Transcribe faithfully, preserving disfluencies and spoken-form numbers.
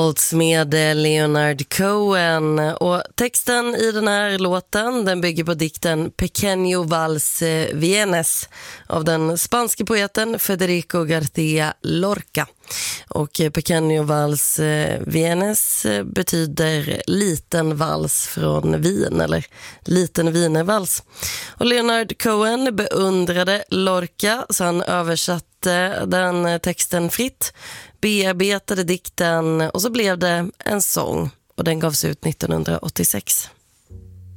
Waltz med Leonard Cohen, och texten i den här låten den bygger på dikten Pequeño Vals Vienes av den spanske poeten Federico García Lorca. Och Pequeño Vals Vienes betyder liten vals från Wien, eller liten wienervals. Och Leonard Cohen beundrade Lorca, så han översatte den texten fritt, bearbetade dikten och så blev det en sång, och den gavs ut nittonhundraåttiosex.